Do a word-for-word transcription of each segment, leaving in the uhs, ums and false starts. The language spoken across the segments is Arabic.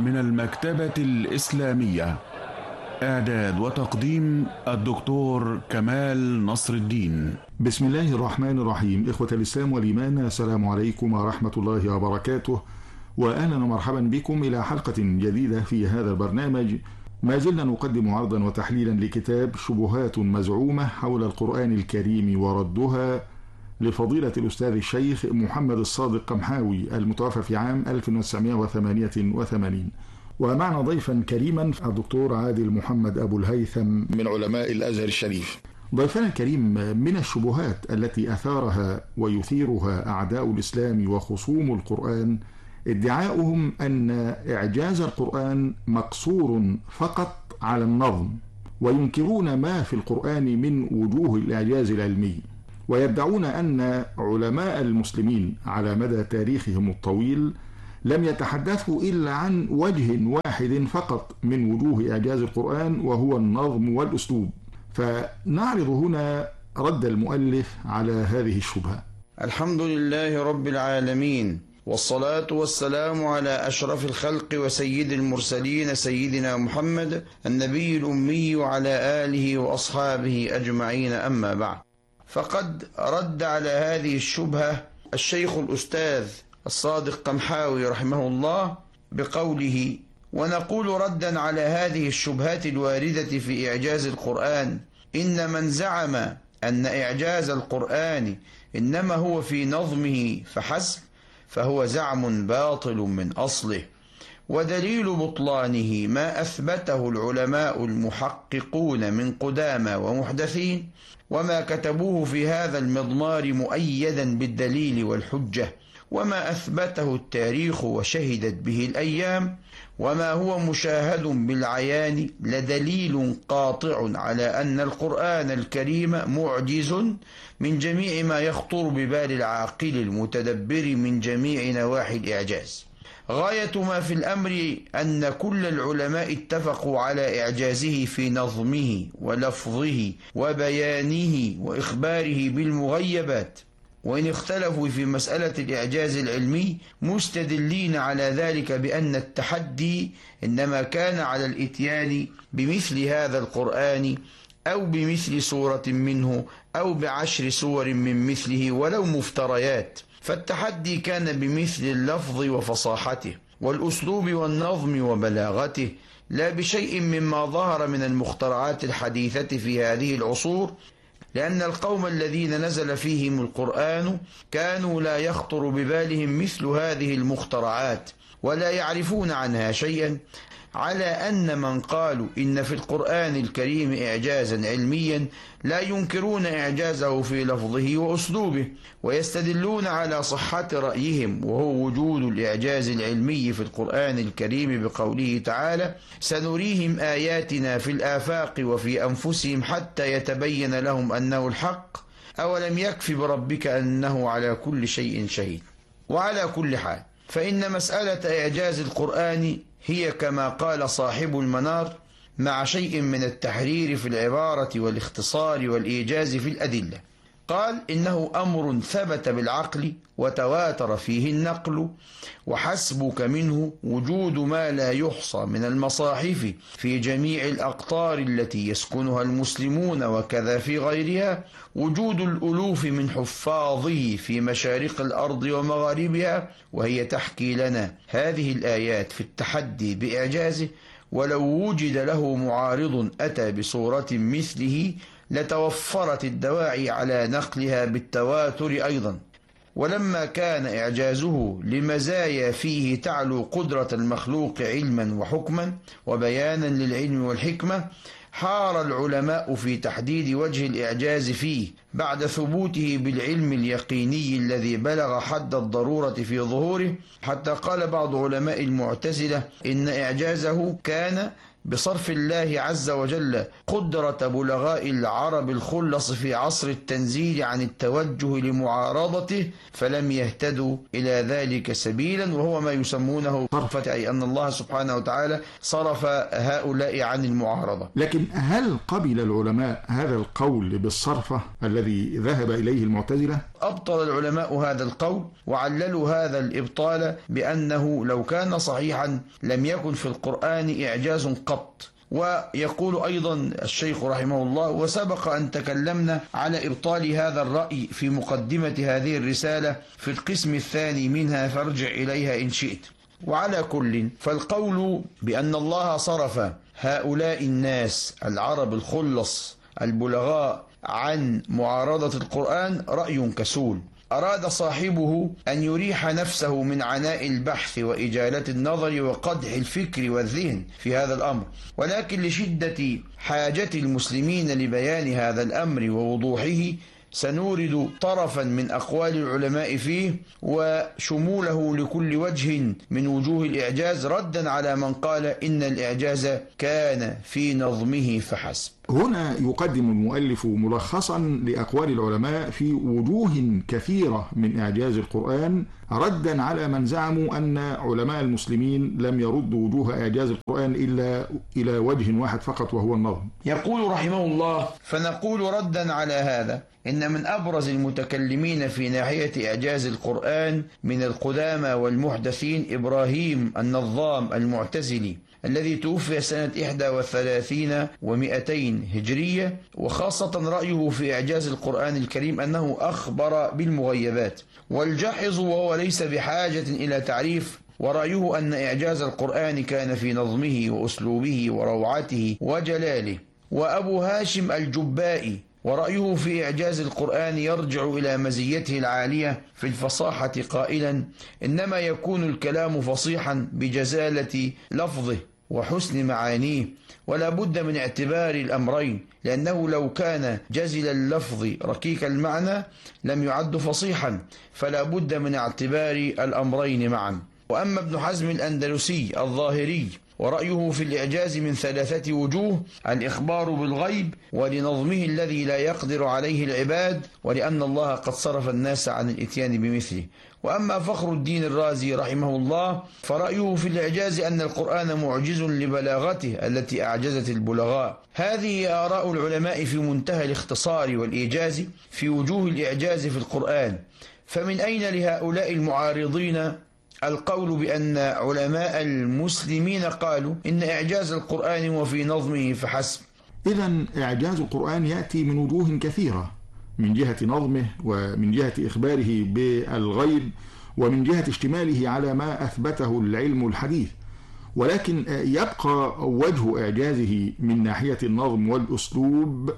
من المكتبة الإسلامية. إعداد وتقديم الدكتور كمال نصر الدين. بسم الله الرحمن الرحيم. إخوة الإسلام والإيمان، السلام عليكم ورحمة الله وبركاته، وأهلا ومرحبا بكم إلى حلقة جديدة في هذا البرنامج. ما زلنا نقدم عرضا وتحليلا لكتاب شبهات مزعومة حول القرآن الكريم وردها لفضيلة الأستاذ الشيخ محمد الصادق قمحاوي المتوفى في عام ألف وتسعمائة وثمانية وثمانين. ومعنا ضيفا كريما الدكتور عادل محمد أبو الهيثم من علماء الأزهر الشريف. ضيفنا الكريم، من الشبهات التي أثارها ويثيرها أعداء الإسلام وخصوم القرآن ادعاؤهم أن إعجاز القرآن مقصور فقط على النظم، وينكرون ما في القرآن من وجوه الإعجاز العلمي، ويدعون أن علماء المسلمين على مدى تاريخهم الطويل لم يتحدثوا إلا عن وجه واحد فقط من وجوه إعجاز القرآن، وهو النظم والأسلوب. فنعرض هنا رد المؤلف على هذه الشبهة. الحمد لله رب العالمين، والصلاة والسلام على أشرف الخلق وسيد المرسلين سيدنا محمد النبي الأمي وعلى آله وأصحابه أجمعين، أما بعد. فقد رد على هذه الشبهة الشيخ الأستاذ الصادق قمحاوي رحمه الله بقوله: ونقول ردا على هذه الشبهات الواردة في إعجاز القرآن: إن من زعم أن إعجاز القرآن إنما هو في نظمه فحسب فهو زعم باطل من أصله، ودليل بطلانه ما أثبته العلماء المحققون من قدامى ومحدثين، وما كتبوه في هذا المضمار مؤيدا بالدليل والحجة، وما أثبته التاريخ وشهدت به الأيام، وما هو مشاهد بالعيان، لدليل قاطع على أن القرآن الكريم معجز من جميع ما يخطر ببال العاقل المتدبر من جميع نواحي الإعجاز. غاية ما في الأمر أن كل العلماء اتفقوا على إعجازه في نظمه ولفظه وبيانه وإخباره بالمغيبات، وإن اختلفوا في مسألة الإعجاز العلمي مستدلين على ذلك بأن التحدي إنما كان على الإتيان بمثل هذا القرآن أو بمثل سورة منه أو بعشر سور من مثله ولو مفتريات. فالتحدي كان بمثل اللفظ وفصاحته والأسلوب والنظم وبلاغته، لا بشيء مما ظهر من المخترعات الحديثة في هذه العصور، لأن القوم الذين نزل فيهم القرآن كانوا لا يخطر ببالهم مثل هذه المخترعات ولا يعرفون عنها شيئا، على أن من قالوا إن في القرآن الكريم إعجازا علميا لا ينكرون إعجازه في لفظه وأسلوبه، ويستدلون على صحة رأيهم وهو وجود الإعجاز العلمي في القرآن الكريم بقوله تعالى: سنريهم آياتنا في الآفاق وفي أنفسهم حتى يتبين لهم أنه الحق أولم يكف بربك أنه على كل شيء شهيد. وعلى كل حال فإن مسألة إعجاز القرآن هي كما قال صاحب المنار مع شيء من التحرير في العبارة والاختصار والإيجاز في الأدلة. قال: إنه أمر ثبت بالعقل وتواتر فيه النقل، وحسبك منه وجود ما لا يحصى من المصاحف في جميع الأقطار التي يسكنها المسلمون وكذا في غيرها، وجود الألوف من حفاظه في مشارق الأرض ومغاربها، وهي تحكي لنا هذه الآيات في التحدي بإعجازه، ولو وجد له معارض أتى بصورة مثله لتوفرت الدواعي على نقلها بالتواتر أيضا. ولما كان إعجازه لمزايا فيه تعلو قدرة المخلوق علما وحكما وبيانا للعلم والحكمة، حار العلماء في تحديد وجه الإعجاز فيه بعد ثبوته بالعلم اليقيني الذي بلغ حد الضرورة في ظهوره، حتى قال بعض علماء المعتزلة إن إعجازه كان بصرف الله عز وجل قدرة بلغاء العرب الخلص في عصر التنزيل عن التوجه لمعارضته فلم يهتدوا إلى ذلك سبيلا، وهو ما يسمونه صرفة، أي أن الله سبحانه وتعالى صرف هؤلاء عن المعارضة. لكن هل قبل العلماء هذا القول بالصرفة الذي ذهب إليه المعتزلة؟ أبطل العلماء هذا القول وعللوا هذا الإبطال بأنه لو كان صحيحا لم يكن في القرآن إعجاز قط. ويقول أيضا الشيخ رحمه الله: وسبق أن تكلمنا على إبطال هذا الرأي في مقدمة هذه الرسالة في القسم الثاني منها، فارجع إليها إن شئت. وعلى كل، فالقول بأن الله صرف هؤلاء الناس العرب الخلص البلغاء عن معارضة القرآن رأي كسول، أراد صاحبه أن يريح نفسه من عناء البحث وإجالة النظر وقدح الفكر والذهن في هذا الأمر، ولكن لشدة حاجة المسلمين لبيان هذا الأمر ووضوحه سنورد طرفا من أقوال العلماء فيه وشموله لكل وجه من وجوه الإعجاز، ردا على من قال إن الإعجاز كان في نظمه فحسب. هنا يقدم المؤلف ملخصا لأقوال العلماء في وجوه كثيرة من إعجاز القرآن، ردا على من زعموا أن علماء المسلمين لم يردوا وجوه إعجاز القرآن إلا إلى وجه واحد فقط وهو النظم. يقول رحمه الله: فنقول ردا على هذا إن من أبرز المتكلمين في ناحية إعجاز القرآن من القدامى والمحدثين إبراهيم النظام المعتزلي الذي توفي سنة إحدى وثلاثين ومئتين هجرية، وخاصة رأيه في إعجاز القرآن الكريم أنه أخبر بالمغيبات، والجاحظ وهو ليس بحاجة إلى تعريف ورأيه أن إعجاز القرآن كان في نظمه وأسلوبه وروعته وجلاله، وأبو هاشم الجبائي ورأيه في إعجاز القرآن يرجع إلى مزيته العالية في الفصاحة قائلا: إنما يكون الكلام فصيحا بجزالة لفظه وحسن معانيه، ولا بد من اعتبار الأمرين، لأنه لو كان جزل اللفظ ركيك المعنى لم يعد فصيحا، فلا بد من اعتبار الأمرين معا. وأما ابن حزم الأندلسي الظاهري ورأيه في الإعجاز من ثلاثة وجوه: الإخبار بالغيب، ولنظمه الذي لا يقدر عليه العباد، ولأن الله قد صرف الناس عن الإتيان بمثله. وأما فخر الدين الرازي رحمه الله فرأيه في الإعجاز أن القرآن معجز لبلاغته التي أعجزت البلغاء. هذه آراء العلماء في منتهى الاختصار والإيجاز في وجوه الإعجاز في القرآن، فمن أين لهؤلاء المعارضين القول بأن علماء المسلمين قالوا إن إعجاز القرآن وفي نظمه فحسب؟ إذن إعجاز القرآن يأتي من وجوه كثيرة، من جهة نظمه، ومن جهة إخباره بالغيب، ومن جهة اشتماله على ما أثبته العلم الحديث، ولكن يبقى وجه إعجازه من ناحية النظم والأسلوب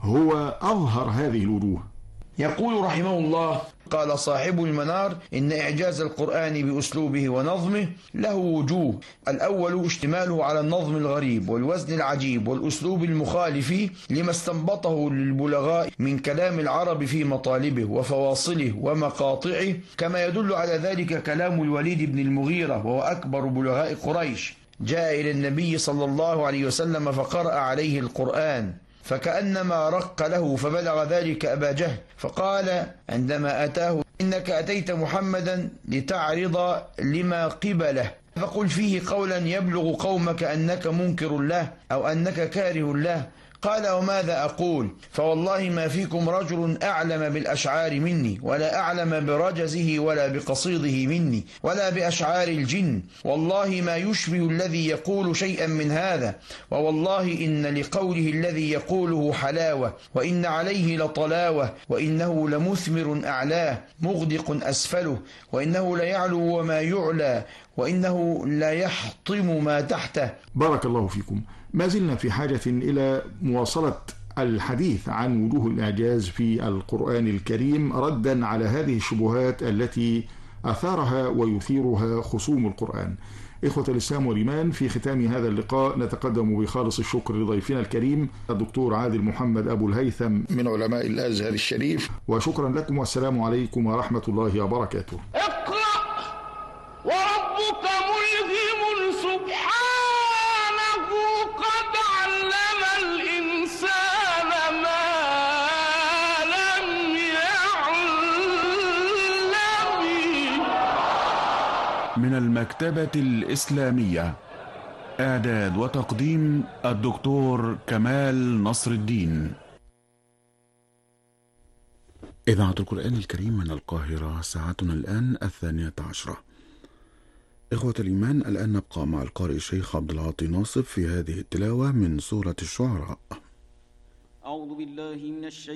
هو أظهر هذه الوجوه. يقول رحمه الله: قال صاحب المنار: إن إعجاز القرآن بأسلوبه ونظمه له وجوه. الأول اشتماله على النظم الغريب والوزن العجيب والأسلوب المخالف لما استنبطه للبلغاء من كلام العرب في مطالبه وفواصله ومقاطعه، كما يدل على ذلك كلام الوليد بن المغيرة وهو أكبر بلغاء قريش، جاء إلى النبي صلى الله عليه وسلم فقرأ عليه القرآن فكأنما رق له، فبلغ ذلك أبا جهل فقال عندما أتاه: إنك أتيت محمدا لتعرض لما قبله، فقل فيه قولا يبلغ قومك أنك منكر له أو أنك كاره له. قال: وماذا أقول؟ فوالله ما فيكم رجل أعلم بالأشعار مني، ولا أعلم برجزه ولا بقصيده مني، ولا بأشعار الجن، والله ما يشبه الذي يقول شيئا من هذا، ووالله إن لقوله الذي يقوله حلاوة، وإن عليه لطلاوة، وإنه لمثمر أعلاه مغدق أسفله، وإنه ليعلو وما يعلى، وإنه لا يحطم ما تحته. بارك الله فيكم. ما زلنا في حاجة إلى مواصلة الحديث عن وجوه الإعجاز في القرآن الكريم، ردا على هذه الشبهات التي أثارها ويثيرها خصوم القرآن. إخوة الإسلام والإيمان، في ختام هذا اللقاء نتقدم بخالص الشكر لضيفنا الكريم الدكتور عادل محمد أبو الهيثم من علماء الأزهر الشريف، وشكرا لكم والسلام عليكم ورحمة الله وبركاته. اقرأ وربك ملهم سبحانه المكتبة الإسلامية. إعداد وتقديم الدكتور كمال نصر الدين. إذاعة القرآن الكريم من القاهرة، ساعتنا الآن الثانية عشرة. إخوة الإيمان، الآن نبقى مع القارئ الشيخ عبد العاطي ناصف في هذه التلاوة من سورة الشعراء. أعوذ بالله من الشيطان